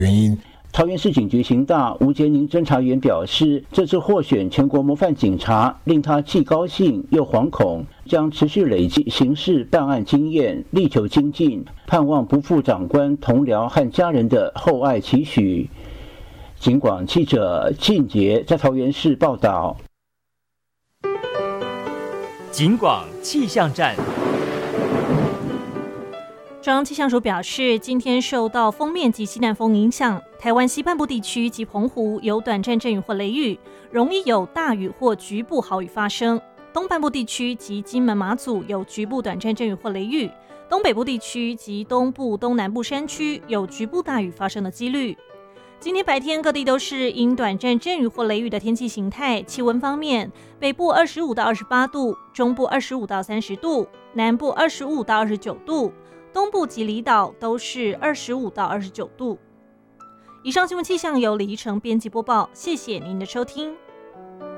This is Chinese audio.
原因。 桃园市警局刑大吴杰宁侦查员表示，这次获选全国模范警察，令他既高兴又惶恐，将持续累积刑事办案经验，力求精进，盼望不负长官、同僚和家人的厚爱期许。警广记者靳杰在桃园市报道。 警广气象站。 中央气象署表示，今天受到锋面及西南风影响，台湾西半部地区及澎湖有短暂阵雨或雷雨，容易有大雨或局部豪雨发生。东半部地区及金门马祖有局部短暂阵雨或雷雨，东北部地区及东部东南部山区有局部大雨发生的几率。今天白天各地都是因短暂阵雨或雷雨的天气形态。气温方面，北部25到28度，中部25到30度，南部25到29度，东部及离岛都是25到29度。以上新闻气象由李依晨编辑播报，谢谢您的收听。